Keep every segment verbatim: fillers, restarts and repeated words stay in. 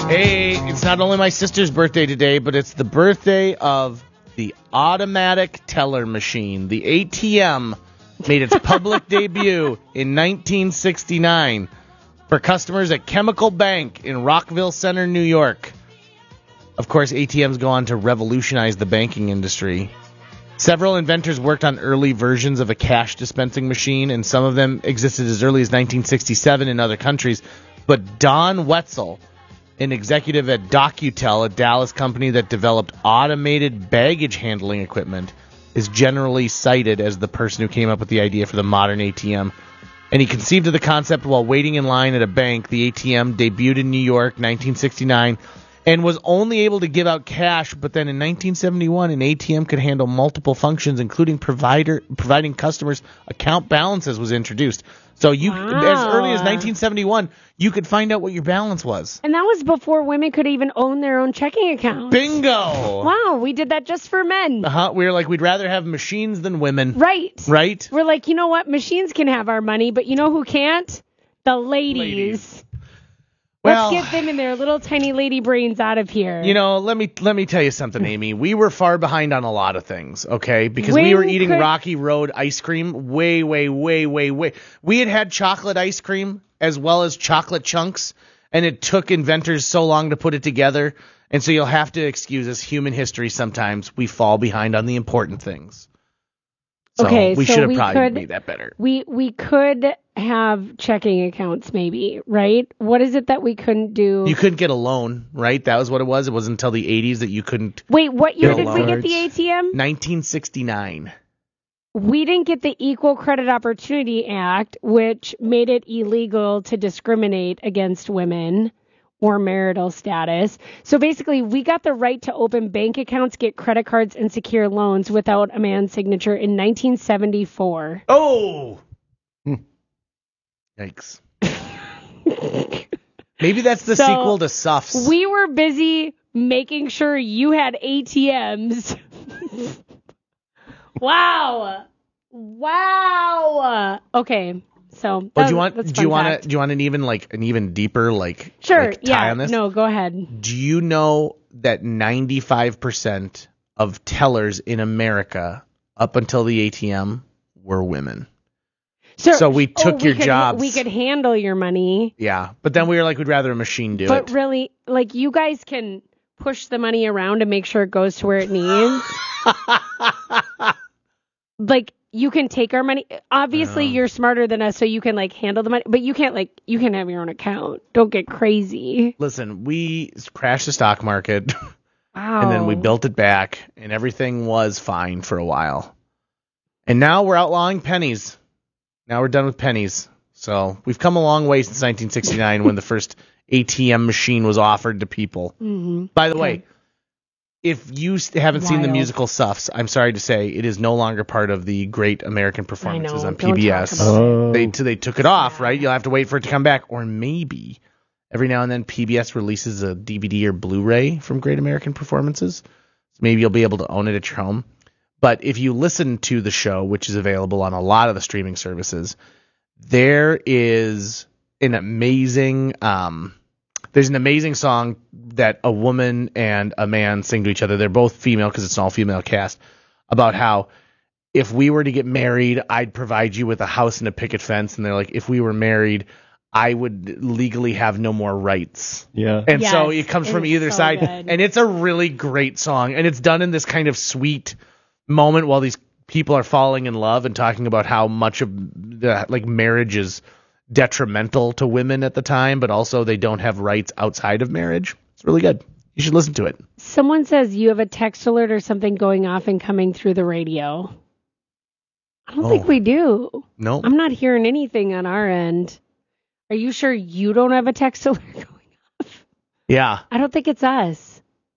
Hey, it's not only my sister's birthday today, but it's the birthday of the automatic teller machine. The A T M made its public debut in nineteen sixty-nine for customers at Chemical Bank in Rockville Center, New York. Of course, A T Ms go on to revolutionize the banking industry. Several inventors worked on early versions of a cash dispensing machine, and some of them existed as early as nineteen sixty-seven in other countries. But Don Wetzel, an executive at DocuTel, a Dallas company that developed automated baggage handling equipment, is generally cited as the person who came up with the idea for the modern A T M. And he conceived of the concept while waiting in line at a bank. The A T M debuted in New York, nineteen sixty-nine, and was only able to give out cash, but then in nineteen seventy-one, an A T M could handle multiple functions, including provider providing customers account balances was introduced. So you, wow. as early as nineteen seventy-one, you could find out what your balance was. And that was before women could even own their own checking account. Bingo! Wow, we did that just for men. Uh-huh. We were like, we'd rather have machines than women. Right. Right? We're like, you know what? Machines can have our money, but you know who can't? The ladies. Ladies. Let's Well, get them and their little tiny lady brains out of here. You know, let me let me tell you something, Amy. We were far behind on a lot of things, okay? Because When we were eating could- Rocky Road ice cream way, way, way, way, way. We had had chocolate ice cream as well as chocolate chunks, and it took inventors so long to put it together. And so you'll have to excuse us. Human history, sometimes we fall behind on the important things. So Okay, we so should have we probably could- made that better. We we could have checking accounts, maybe, right? What is it that we couldn't do? You couldn't get a loan, right? That was what it was. It wasn't until the eighties that you couldn't. Wait, what year Get did we get alerts. the A T M? nineteen sixty-nine. We didn't get the Equal Credit Opportunity Act, which made it illegal to discriminate against women or marital status. So basically, we got the right to open bank accounts, get credit cards, and secure loans without a man's signature in nineteen seventy-four. Oh! Yikes. Maybe that's the So, sequel to Suffs. We were busy making sure you had A T Ms. Wow. Wow. Okay. So Oh, that, do you want? that's Do you fun want fact. to? Do you want an even like an even deeper like Sure. like, tie yeah. on this? No, go ahead. Do you know that ninety-five percent of tellers in America up until the A T M were women? Sure. So we took oh, we your could, jobs. We could handle your money. Yeah, but then we were like, we'd rather a machine do But it. really, like, you guys can push the money around and make sure it goes to where it needs. Like, you can take our money. Obviously, Yeah. you're smarter than us, so you can, like, handle the money. But you can't, like, you can have your own account. Don't get crazy. Listen, we crashed the stock market. Wow. And then we built it back, and everything was fine for a while. And now we're outlawing pennies. Now we're done with pennies. So we've come a long way since nineteen sixty-nine when the first A T M machine was offered to people. Mm-hmm. By the Okay. way, if you st- haven't seen the Wild. musical Suffs, I'm sorry to say it is no longer part of the Great American Performances know, on don't P B talk S. about Oh. They they took it off, right? You'll have to wait for it to come back, or maybe every now and then P B S releases a D V D or Blu-ray from Great American Performances. So maybe you'll be able to own it at your home. But if you listen to the show, which is available on a lot of the streaming services, there is an amazing um, there's an amazing song that a woman and a man sing to each other. They're both female because it's an all-female cast, about how if we were to get married, I'd provide you with a house and a picket fence. And they're like, if we were married, I would legally have no more rights. Yeah. And Yes, so it comes it from is either so side. good. And it's a really great song. And it's done in this kind of sweet moment while these people are falling in love and talking about how much of the, like, marriage is detrimental to women at the time, but also they don't have rights outside of marriage. It's really good. You should listen to it. Someone says you have a text alert or something going off and coming through the radio. I don't Oh. think we do. No. I'm not hearing anything on our end. Are you sure you don't have a text alert going off? Yeah. I don't think it's us.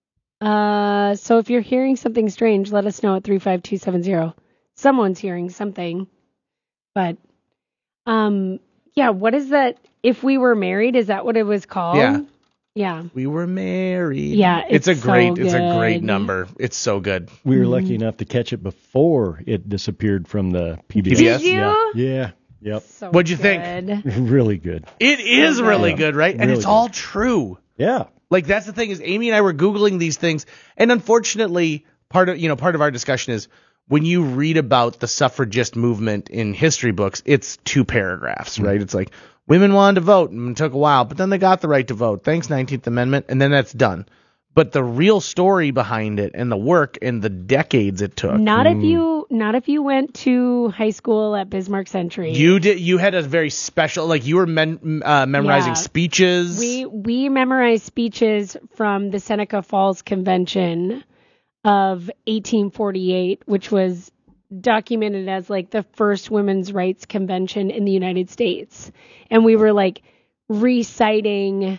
Uh, so if you're hearing something strange, let us know at three five two seven zero. Someone's hearing something. But, um, yeah, what is that? If we were married, is that what it was called? Yeah. Yeah. We were married. Yeah, It's, a it's so great, it's a great good. number. It's so good. We were lucky enough to catch it before it disappeared from the P B S. P B S? Did you? Yeah. Yeah. Yep. So What'd you think? good. Really good. It is really Yeah. good, right? And Really it's good. all true. Yeah. Like, that's the thing is Amy and I were Googling these things. And unfortunately, part of, you know, part of our discussion is when you read about the suffragist movement in history books, it's two paragraphs, right? Mm-hmm. It's like women wanted to vote and it took a while, but then they got the right to vote. Thanks, nineteenth Amendment. And then that's done. But the real story behind it and the work and the decades it took. Not mm. if you not if you went to high school at Bismarck Century. You did. You had a very special, like you were men, uh, memorizing yeah. speeches. We we memorized speeches from the Seneca Falls Convention of eighteen forty-eight, which was documented as like the first women's rights convention in the United States. And we were like reciting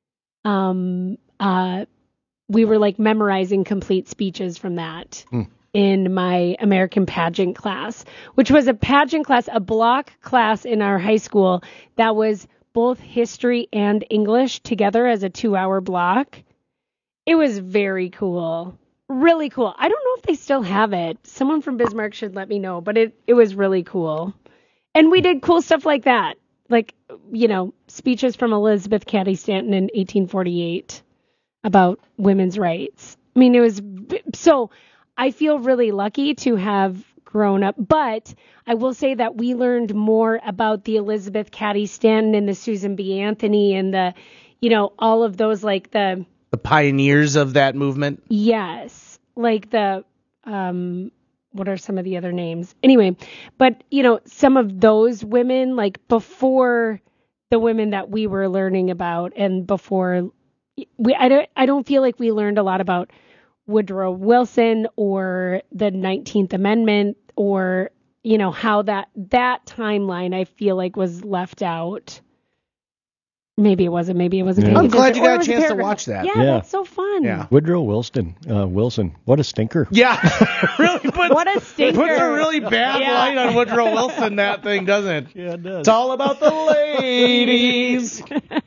um uh we were like memorizing complete speeches from that mm. in my American pageant class, which was a pageant class, a block class in our high school that was both history and English together as a two hour block. It was very cool. Really cool. I don't know if they still have it. Someone from Bismarck should let me know, but it, it was really cool. And we did cool stuff like that. Like, you know, speeches from Elizabeth Cady Stanton in eighteen forty-eight. About women's rights. I mean, it was so I feel really lucky to have grown up, but I will say that we learned more about the Elizabeth Cady Stanton and the Susan B. Anthony and the, you know, all of those, like the the pioneers of that movement. Yes. Like the, um, what are some of the other names? Anyway, but, you know, some of those women, like before the women that we were learning about and before We I don't I don't feel like we learned a lot about Woodrow Wilson or the nineteenth Amendment or, you know, how that that timeline I feel like was left out. Maybe it wasn't. Maybe it wasn't. Yeah. I'm glad you got a chance to watch that. Yeah, yeah, that's so fun. Yeah. Woodrow Wilson. Uh, Wilson. What a stinker. Yeah. really puts, what a stinker. Puts a really bad yeah. light on Woodrow Wilson, that thing, doesn't it? Yeah, it does. It's all about the ladies.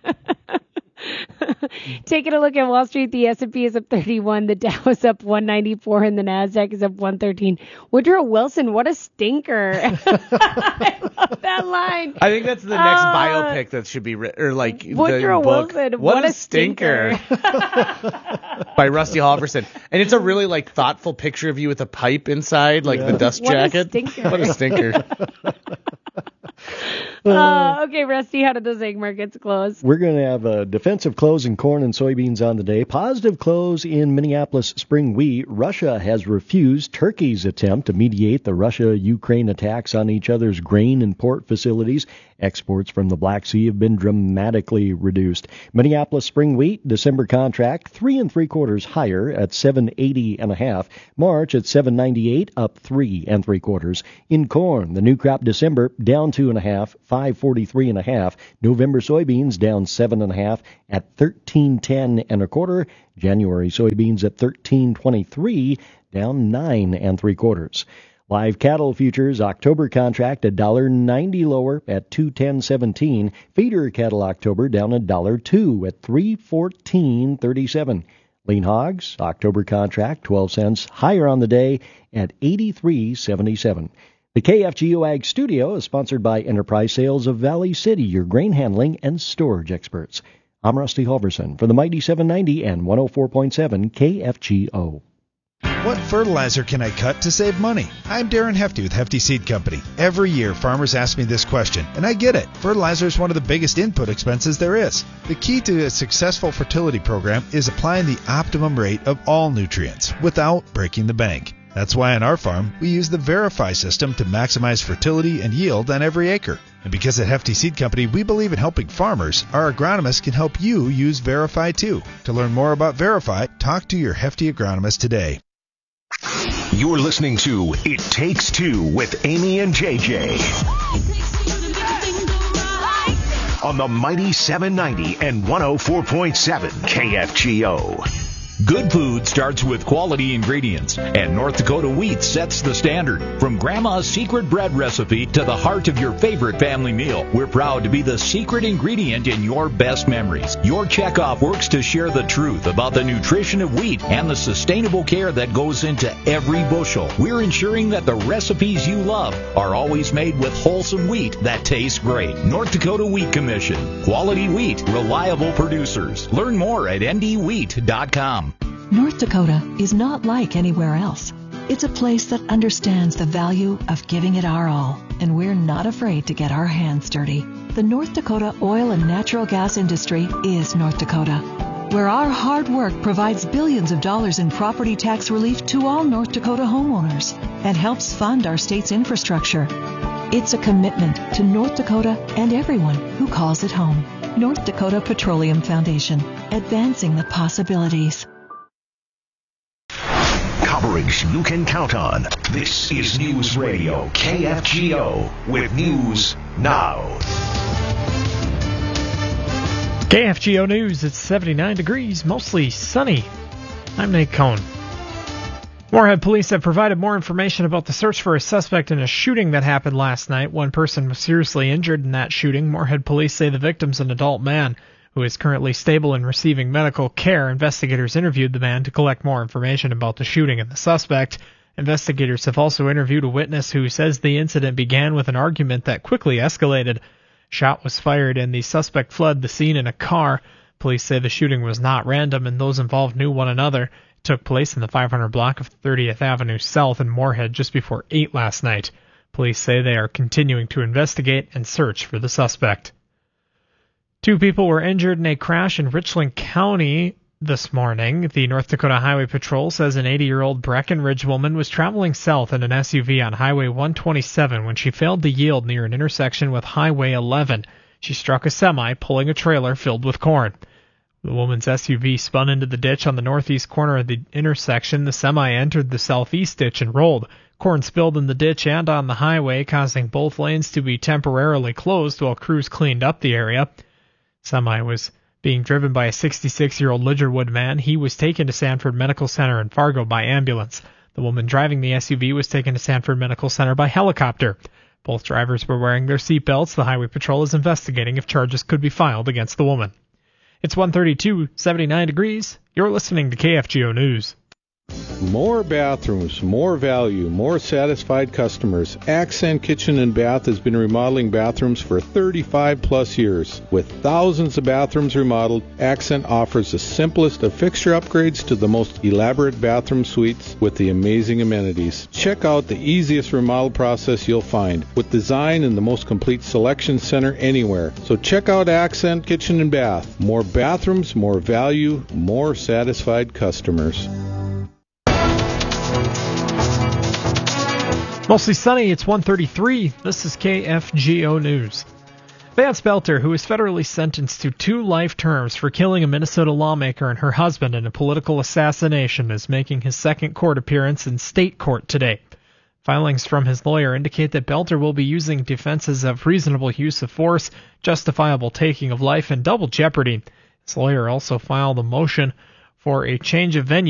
Taking a look at Wall Street, the S and P is up thirty-one, the Dow is up one ninety-four, and the Nasdaq is up one thirteen. Woodrow Wilson, what a stinker! I love that line. I think that's the next uh, biopic that should be written, or like Woodrow the book. Wilson, what, what a a stinker! stinker. By Rusty Halverson, and it's a really like thoughtful picture of you with a pipe inside, like yeah. the dust what jacket. A stinker. What a stinker! Uh, okay, Rusty, how did those egg markets close? We're going to have a defensive close in corn and soybeans on the day. Positive close in Minneapolis spring wheat. Russia has refused Turkey's attempt to mediate the Russia-Ukraine attacks on each other's grain and port facilities. Exports from the Black Sea have been dramatically reduced. Minneapolis spring wheat, December contract, three and three quarters higher at seven eighty and a half. March at seven ninety-eight, up three and three quarters. In corn, the new crop December down two and a half, five forty-three and a half. November soybeans down seven and a half at thirteen ten and a quarter. January soybeans at thirteen twenty-three, down nine and three quarters. Live cattle futures, October contract one dollar ninety lower at two ten seventeen. Feeder cattle October down one dollar two at three fourteen thirty-seven. Lean hogs, October contract twelve cents higher on the day at eighty-three seventy-seven. The K F G O Ag Studio is sponsored by Enterprise Sales of Valley City, your grain handling and storage experts. I'm Rusty Halverson for the Mighty seven ninety and one oh four point seven K F G O. What fertilizer can I cut to save money? I'm Darren Hefty with Hefty Seed Company. Every year, farmers ask me this question, and I get it. Fertilizer is one of the biggest input expenses there is. The key to a successful fertility program is applying the optimum rate of all nutrients without breaking the bank. That's why on our farm, we use the Verify system to maximize fertility and yield on every acre. And because at Hefty Seed Company, we believe in helping farmers, our agronomists can help you use Verify too. To learn more about Verify, talk to your Hefty agronomist today. You're listening to It Takes Two with Amy and J J on the Mighty seven ninety and one oh four point seven K F G O. Good food starts with quality ingredients, and North Dakota Wheat sets the standard. From Grandma's secret bread recipe to the heart of your favorite family meal, we're proud to be the secret ingredient in your best memories. Your checkoff works to share the truth about the nutrition of wheat and the sustainable care that goes into every bushel. We're ensuring that the recipes you love are always made with wholesome wheat that tastes great. North Dakota Wheat Commission. Quality wheat, reliable producers. Learn more at n d wheat dot com. North Dakota is not like anywhere else. It's a place that understands the value of giving it our all, and we're not afraid to get our hands dirty. The North Dakota oil and natural gas industry is North Dakota, where our hard work provides billions of dollars in property tax relief to all North Dakota homeowners and helps fund our state's infrastructure. It's a commitment to North Dakota and everyone who calls it home. North Dakota Petroleum Foundation, advancing the possibilities. Coverage you can count on. This is News Radio K F G O with News Now. K F G O News, it's seventy-nine degrees, mostly sunny. I'm Nate Cohn. Moorhead police have provided more information about the search for a suspect in a shooting that happened last night. One person was seriously injured in that shooting. Moorhead police say the victim's an adult man who is currently stable and receiving medical care. Investigators interviewed the man to collect more information about the shooting and the suspect. Investigators have also interviewed a witness who says the incident began with an argument that quickly escalated. Shot was fired and the suspect fled the scene in a car. Police say the shooting was not random and those involved knew one another. It took place in the five hundred block of thirtieth Avenue South in Moorhead just before eight last night. Police say they are continuing to investigate and search for the suspect. Two people were injured in a crash in Richland County this morning. The North Dakota Highway Patrol says an eighty-year-old Breckenridge woman was traveling south in an S U V on Highway one twenty-seven when she failed to yield near an intersection with Highway eleven. She struck a semi pulling a trailer filled with corn. The woman's S U V spun into the ditch on the northeast corner of the intersection. The semi entered the southeast ditch and rolled. Corn spilled in the ditch and on the highway, causing both lanes to be temporarily closed while crews cleaned up the area. Semi was being driven by a sixty-six-year-old Lidgerwood man. He was taken to Sanford Medical Center in Fargo by ambulance. The woman driving the S U V was taken to Sanford Medical Center by helicopter. Both drivers were wearing their seatbelts. The Highway Patrol is investigating if charges could be filed against the woman. It's one thirty-two, seventy-nine degrees. You're listening to K F G O News. More bathrooms, more value, more satisfied customers. Accent Kitchen and Bath has been remodeling bathrooms for thirty-five plus years. With thousands of bathrooms remodeled, Accent offers the simplest of fixture upgrades to the most elaborate bathroom suites with the amazing amenities. Check out the easiest remodel process you'll find, with design and the most complete selection center anywhere. So check out Accent Kitchen and Bath. More bathrooms, more value, more satisfied customers. Mostly sunny, it's one thirty-three. This is K F G O News. Vance Belter, who is federally sentenced to two life terms for killing a Minnesota lawmaker and her husband in a political assassination, is making his second court appearance in state court today. Filings from his lawyer indicate that Belter will be using defenses of reasonable use of force, justifiable taking of life, and double jeopardy. His lawyer also filed a motion for a change of venue